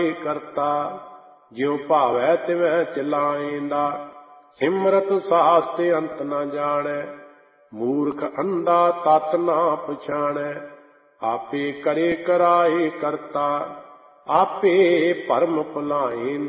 ਕਰਤਾ ਜਿਉ ਭਾਵੈ ਤਿਵੈ ਚਲਾਏਂਦਾ। ਸਿਮਰਤ ਸਾਸ ਤੇ ਅੰਤ ਨ ਜਾਣੈ ਮੂਰਖ ਅੰਧਾ ਤਤ ਨਾ ਪਛਾਣੈ। ਆਪੇ ਕਰੇ ਕਰਾਏ ਕਰਤਾ ਆਪੇ ਭਰਮ ਭੁਲਾਏਂਦਾ।